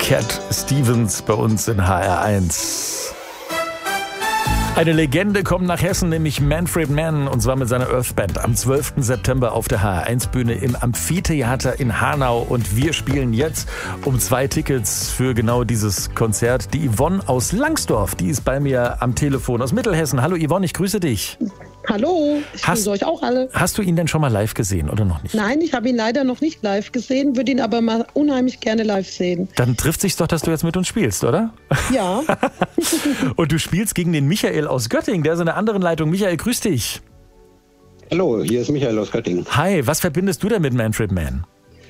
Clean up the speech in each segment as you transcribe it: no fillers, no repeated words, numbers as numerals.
Cat Stevens bei uns in HR1. Eine Legende kommt nach Hessen, nämlich Manfred Mann, und zwar mit seiner Earthband am 12. September auf der HR1-Bühne im Amphitheater in Hanau. Und wir spielen jetzt um 2 Tickets für genau dieses Konzert. Die Yvonne aus Langsdorf, die ist bei mir am Telefon aus Mittelhessen. Hallo Yvonne, ich grüße dich. Hallo, ich grüße euch auch alle. Hast du ihn denn schon mal live gesehen oder noch nicht? Nein, ich habe ihn leider noch nicht live gesehen, würde ihn aber mal unheimlich gerne live sehen. Dann trifft sich's doch, dass du jetzt mit uns spielst, oder? Ja. Und du spielst gegen den Michael aus Göttingen, der ist in der anderen Leitung. Michael, grüß dich. Hallo, hier ist Michael aus Göttingen. Hi, was verbindest du denn mit Manfred Mann?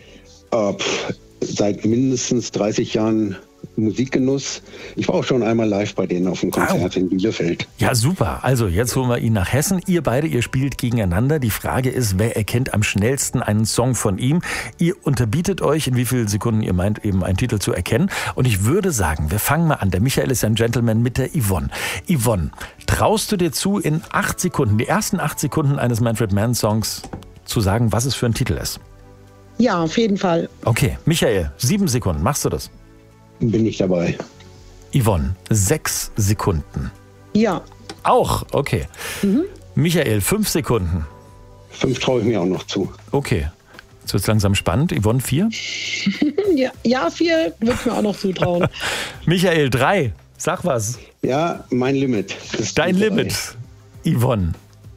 Seit mindestens 30 Jahren Musikgenuss. Ich war auch schon einmal live bei denen auf dem Konzert in Bielefeld. Ja, super. Also jetzt holen wir ihn nach Hessen. Ihr beide, ihr spielt gegeneinander. Die Frage ist, wer erkennt am schnellsten einen Song von ihm? Ihr unterbietet euch, in wie vielen Sekunden ihr meint, eben einen Titel zu erkennen. Und ich würde sagen, wir fangen mal an. Der Michael ist ein Gentleman mit der Yvonne. Yvonne, traust du dir zu, in 8 Sekunden, die ersten 8 Sekunden eines Manfred Mann Songs zu sagen, was es für ein Titel ist? Ja, auf jeden Fall. Okay, Michael, 7 Sekunden. Machst du das? Bin ich dabei. Yvonne, 6 Sekunden. Ja. Auch? Okay. Michael, 5 Sekunden. 5 traue ich mir auch noch zu. Okay. Jetzt wird es langsam spannend. Yvonne, 4? Ja, 4 würde ich mir auch noch zutrauen. Michael, 3. Sag was. Ja, mein Limit. Dein Limit. Yvonne.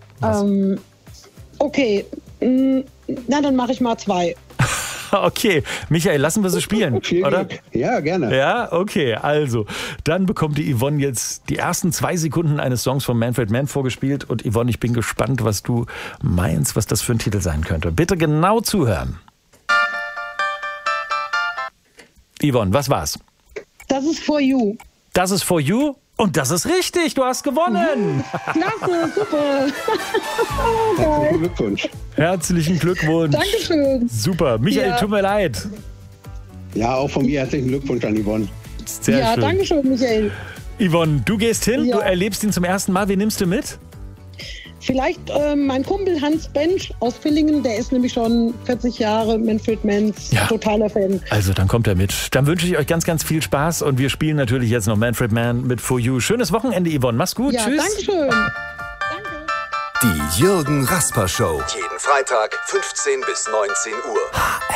Okay. Na, dann mache ich mal 2. Okay, Michael, lassen wir sie spielen, Viel oder? Glück. Ja, gerne. Ja, okay, also, dann bekommt die Yvonne jetzt die ersten 2 Sekunden eines Songs von Manfred Mann vorgespielt. Und Yvonne, ich bin gespannt, was du meinst, was das für ein Titel sein könnte. Bitte genau zuhören. Yvonne, was war's? Das ist For You. Das ist For You und das ist richtig, du hast gewonnen. Klasse, super. Herzlichen Glückwunsch. Herzlichen Glückwunsch. Dankeschön. Super, Michael, Ja. tut mir leid. Ja, auch von mir herzlichen Glückwunsch an Yvonne. Sehr Ja, schön. Dankeschön, Michael. Yvonne, du gehst hin, Ja. du erlebst ihn zum ersten Mal. Wen nimmst du mit? Vielleicht mein Kumpel Hans Bench aus Villingen, der ist nämlich schon 40 Jahre Manfred Manns totaler Fan. Also, dann kommt er mit. Dann wünsche ich euch ganz, ganz viel Spaß und wir spielen natürlich jetzt noch Manfred Mann mit For You. Schönes Wochenende, Yvonne. Mach's gut. Ja, Tschüss. Dankeschön. Die Jürgen Rasper Show. Jeden Freitag 15 bis 19 Uhr.